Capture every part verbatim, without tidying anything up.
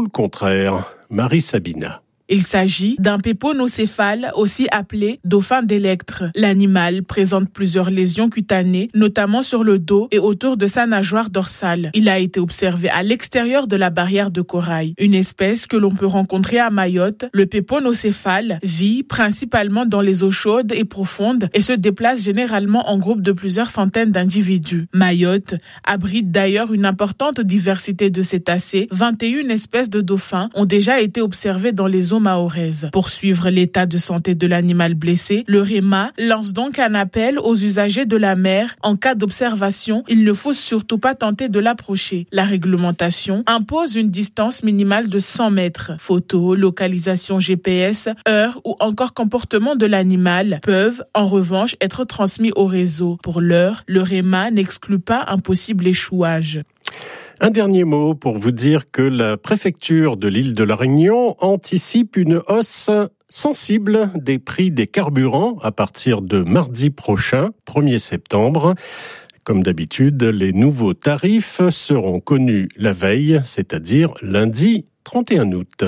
contraire. Marie Sabina. Il s'agit d'un péponocéphale, aussi appelé dauphin d'électre. L'animal présente plusieurs lésions cutanées, notamment sur le dos et autour de sa nageoire dorsale. Il a été observé à l'extérieur de la barrière de corail. Une espèce que l'on peut rencontrer à Mayotte, le péponocéphale vit principalement dans les eaux chaudes et profondes et se déplace généralement en groupe de plusieurs centaines d'individus. Mayotte abrite d'ailleurs une importante diversité de cétacés. vingt et une espèces de dauphins ont déjà été observées dans les eaux mahoraise. Pour suivre l'état de santé de l'animal blessé, le REMA lance donc un appel aux usagers de la mer. En cas d'observation, il ne faut surtout pas tenter de l'approcher. La réglementation impose une distance minimale de cent mètres. Photos, localisation G P S, heure ou encore comportement de l'animal peuvent en revanche être transmis au réseau. Pour l'heure, le REMA n'exclut pas un possible échouage. Un dernier mot pour vous dire que la préfecture de l'île de la Réunion anticipe une hausse sensible des prix des carburants à partir de mardi prochain, premier septembre. Comme d'habitude, les nouveaux tarifs seront connus la veille, c'est-à-dire lundi trente et un août.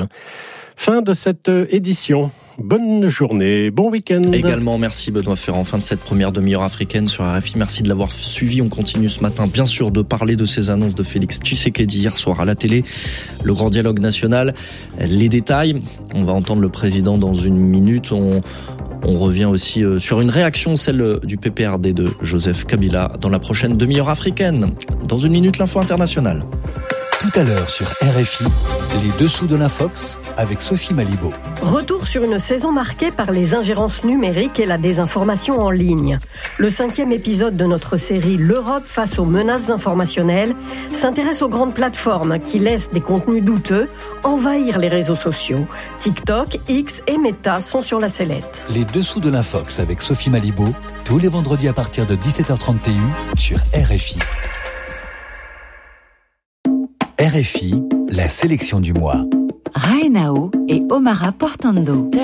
Fin de cette édition. Bonne journée, bon week-end. Également, merci Benoît Ferrand. Fin de cette première demi-heure africaine sur R F I. Merci de l'avoir suivi. On continue ce matin, bien sûr, de parler de ces annonces de Félix Tshisekedi hier soir à la télé. Le grand dialogue national. Les détails, on va entendre le président dans une minute. On, on revient aussi sur une réaction, celle du P P R D de Joseph Kabila, dans la prochaine demi-heure africaine. Dans une minute, l'info internationale. Tout à l'heure sur R F I, les dessous de l'Infox avec Sophie Malibaud. Retour sur une saison marquée par les ingérences numériques et la désinformation en ligne. Le cinquième épisode de notre série L'Europe face aux menaces informationnelles s'intéresse aux grandes plateformes qui laissent des contenus douteux envahir les réseaux sociaux. TikTok, X et Meta sont sur la sellette. Les dessous de l'Infox avec Sophie Malibaud, tous les vendredis à partir de dix-sept heures trente sur R F I. R F I, la sélection du mois. Raenao et Omara Portando.